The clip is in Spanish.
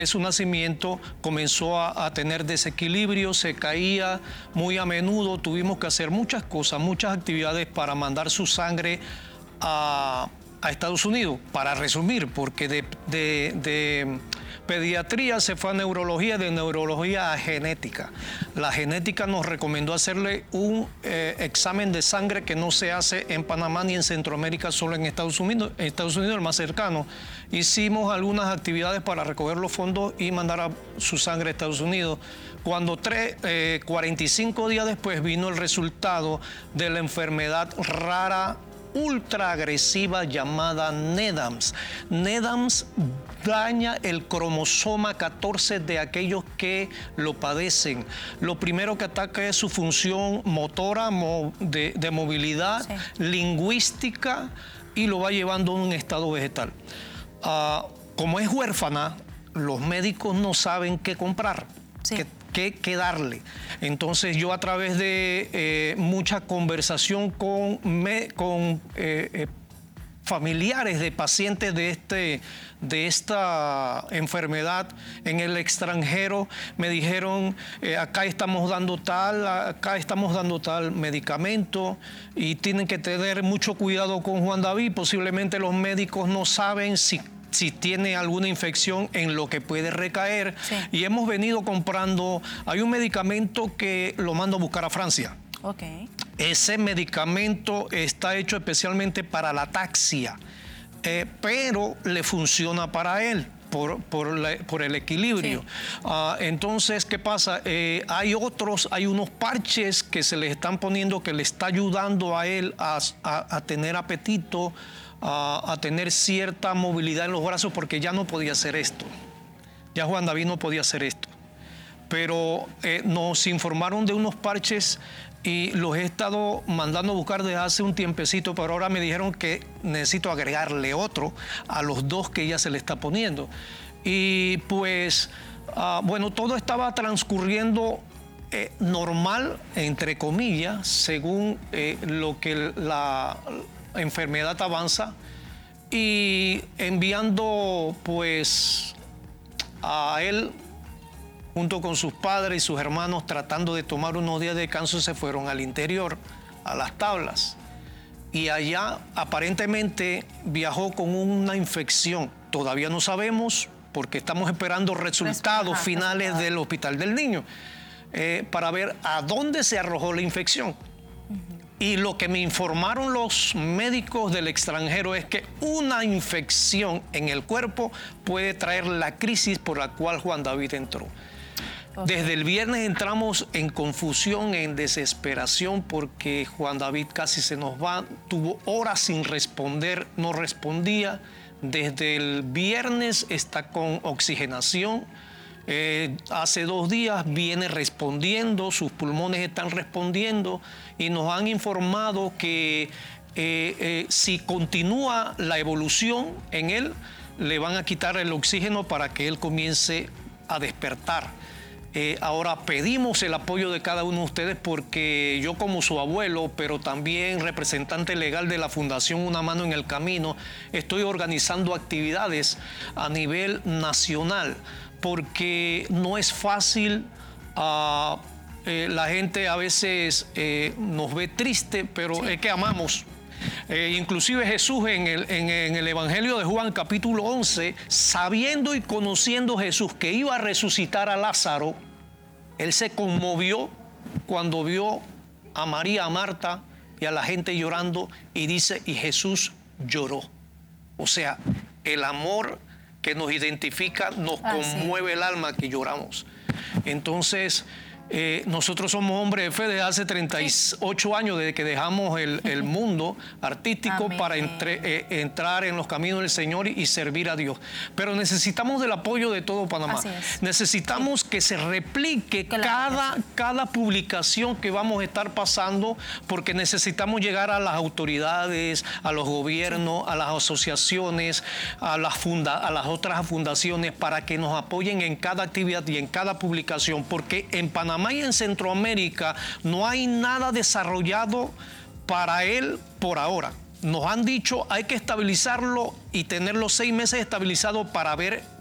su nacimiento comenzó a tener desequilibrio, se caía muy a menudo, tuvimos que hacer muchas cosas, muchas actividades para mandar su sangre a Estados Unidos, para resumir, porque de pediatría se fue a neurología, de neurología a genética. La genética nos recomendó hacerle un examen de sangre que no se hace en Panamá ni en Centroamérica, solo en Estados Unidos el más cercano. Hicimos algunas actividades para recoger los fondos y mandar su sangre a Estados Unidos. Cuando 45 días después vino el resultado de la enfermedad rara ultra agresiva llamada NEDAMS. NEDAMS daña el cromosoma 14 de aquellos que lo padecen. Lo primero que ataca es su función motora, de movilidad, sí, lingüística, y lo va llevando a un estado vegetal. Como es huérfana, los médicos no saben qué comprar, sí, qué darle. Entonces yo, a través de mucha conversación con familiares de pacientes de esta enfermedad en el extranjero, me dijeron, acá estamos dando tal medicamento y tienen que tener mucho cuidado con Juan David. Posiblemente los médicos no saben si tiene alguna infección en lo que puede recaer. Sí. Y hemos venido comprando, hay un medicamento que lo mando a buscar a Francia. Okay. Ese medicamento está hecho especialmente para la ataxia, pero le funciona para él. Por el equilibrio. Sí. Entonces, ¿qué pasa? Hay unos parches que se le están poniendo que le está ayudando a él a tener apetito, a tener cierta movilidad en los brazos, porque ya no podía hacer esto. Ya Juan David no podía hacer esto. Pero nos informaron de unos parches y los he estado mandando a buscar desde hace un tiempecito, pero ahora me dijeron que necesito agregarle otro a los dos que ya se le está poniendo. Y pues, bueno, todo estaba transcurriendo normal, entre comillas, según lo que la enfermedad avanza, y enviando pues a él junto con sus padres y sus hermanos, tratando de tomar unos días de descanso, se fueron al interior, a las tablas. Y allá aparentemente viajó con una infección. Todavía no sabemos, porque estamos esperando resultados finales del Hospital del Niño, para ver a dónde se arrojó la infección. Y lo que me informaron los médicos del extranjero es que una infección en el cuerpo puede traer la crisis por la cual Juan David entró. Okay. Desde el viernes entramos en confusión, en desesperación, porque Juan David casi se nos va, tuvo horas sin responder, no respondía. Desde el viernes está con oxigenación. Hace 2 días viene respondiendo, sus pulmones están respondiendo, y nos han informado que si continúa la evolución en él, le van a quitar el oxígeno para que él comience a despertar. Ahora pedimos el apoyo de cada uno de ustedes, porque yo, como su abuelo, pero también representante legal de la Fundación Una Mano en el Camino, estoy organizando actividades a nivel nacional, porque no es fácil. La gente a veces nos ve triste, pero sí, es que amamos. Inclusive Jesús en el Evangelio de Juan, capítulo 11, sabiendo y conociendo Jesús que iba a resucitar a Lázaro, él se conmovió cuando vio a María, a Marta y a la gente llorando, y dice, y Jesús lloró. O sea, el amor que nos identifica nos conmueve el alma, que lloramos. Entonces, nosotros somos hombres de fe desde hace 38 años, desde que dejamos el mundo artístico. Amén. Para entrar en los caminos del Señor y servir a Dios. Pero necesitamos del apoyo de todo Panamá. Necesitamos que se replique cada publicación que vamos a estar pasando, porque necesitamos llegar a las autoridades, a los gobiernos, a las asociaciones, a las otras fundaciones, para que nos apoyen en cada actividad y en cada publicación, porque en Panamá y en Centroamérica no hay nada desarrollado para él por ahora. Nos han dicho, hay que estabilizarlo y tenerlo 6 meses estabilizado para ver